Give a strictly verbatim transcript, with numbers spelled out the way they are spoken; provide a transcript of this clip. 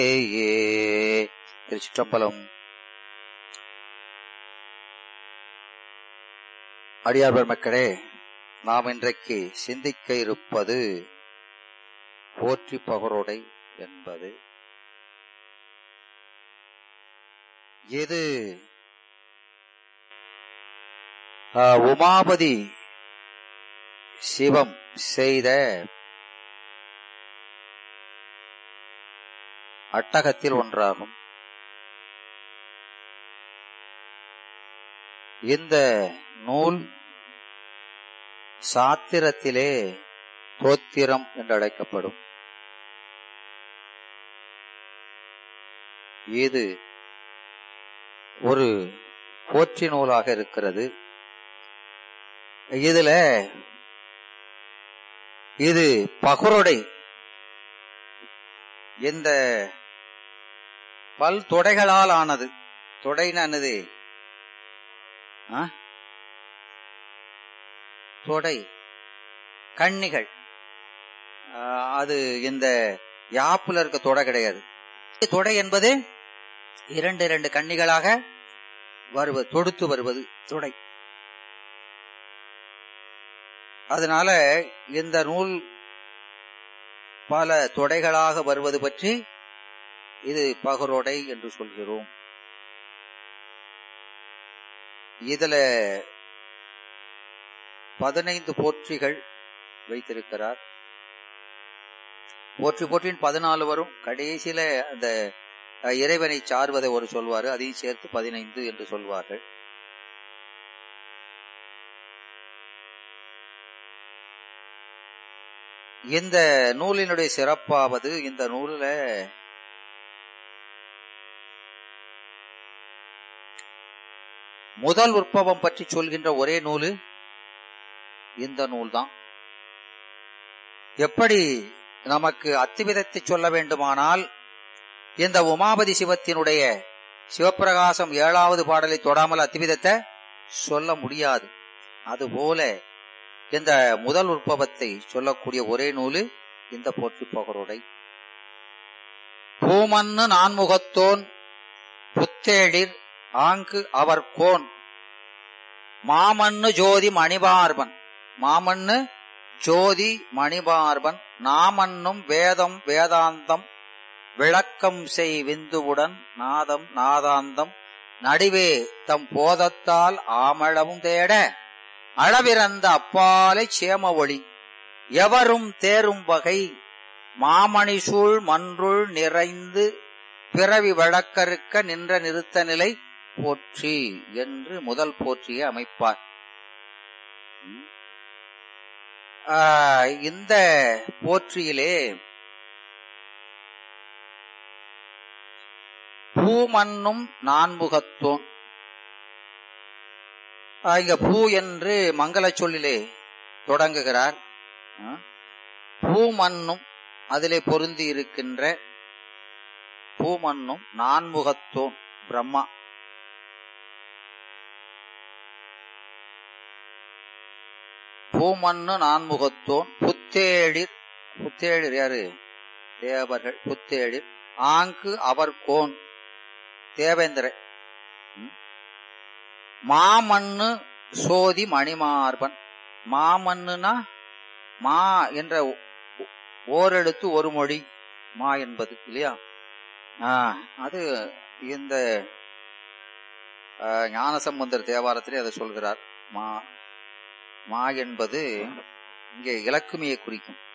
ஏ திருச்சிற்றம்பலம். அடியார் மக்களே, நாம் இன்றைக்கு சிந்திக்க இருப்பது போற்றி பகரோடை என்பது. இது உமாபதி சிவம் செய்த அட்டகத்தில் ஒன்றாகும். இந்த நூல் சாத்திரத்திலே தோத்திரம் என்று அழைக்கப்படும். இது ஒரு போற்றி நூலாக இருக்கிறது. இதுல இது பகரோடை, இந்த பல் தொடைகளால் ஆனது. தொடைனானது தொடை கண்ணிகள். அது இந்த யாப்புல இருக்க தொடை கிடையாது. தொடை என்பது இரண்டு இரண்டு கண்ணிகளாக வருவது, தொடுத்து வருவது தொடை. அதனால இந்த நூல் பல தொடைகளாக வருவது பற்றி இது பகரோடை என்று சொல்கிறோம். இதுல பதினைந்து போற்றிகள் வைத்திருக்கிறார். போற்றி போற்றின் பதினாலு வரும். கடைசியில அந்த இறைவனை சார்வதை ஒரு சொல்வாரு, அதையும் சேர்த்து பதினைந்து என்று சொல்வார்கள். இந்த நூலினுடைய சிறப்பாவது, இந்த நூலில் முதல் உற்பவம் பற்றி சொல்கின்ற ஒரே நூலு இந்த நூல்தான். எப்படி நமக்கு அத்திவிதத்தை சொல்ல வேண்டுமானால் இந்த உமாபதி சிவத்தினுடைய சிவப்பிரகாசம் ஏழாவது பாடலை தொடாமல் அத்திவிதத்தை சொல்ல முடியாது. அதுபோல இந்த முதல் உற்பவத்தை சொல்லக்கூடிய ஒரே நூலு இந்த போற்றி பகரோடை. பூமன்னு நான்முகத்தோன் புத்தேளிர் ஆங்கு அவர் கோன் மாமன்னு ஜோதி மணிபார்பன். மாமன்னு ஜோதி மணிபார்பன் நாமன்னும் வேதம் வேதாந்தம் விளக்கம் செய் விந்துவுடன் நாதம் நாதாந்தம் நடுவே தம் போதத்தால் ஆமளவும் தேட அளவிறந்த அப்பாலை சேம ஒளி எவரும் தேரும் வகை மாமணி சூழ் மன்றுள் நிறைந்து பிறவி வழக்கறுக்க நின்ற நிறுத்த நிலை போற்றி என்று முதல் போற்றியை அமைப்பார். இந்த போற்றியிலே பூமன்னும் நான்முகத்தோன், இங்க பூ என்று மங்கள சொல்லிலே தொடங்குகிறார். பூமன்னும் அதிலே பொருந்தி இருக்கின்ற பூமன்னும் நான்முகத்தோன் பிரம்மா. பூமன்னு நான்முகத்தோன் புத்தேளிர். புத்தேளிர் யாரு? தேவர்கள். புத்தேளிர் ஆங்கு அவர் கோன் தேவேந்திர. மாமன்னு சோதி மணிமார்பன். மாமன்னுனா மா என்ற ஓரெழுத்து ஒரு மொழி மா என்பது இல்லையா? அது இந்த ஞானசம்பந்தர் தேவாரத்திலே அதை சொல்கிறார். மா மா என்பது இங்கே இலக்குமியை குறிக்கும்.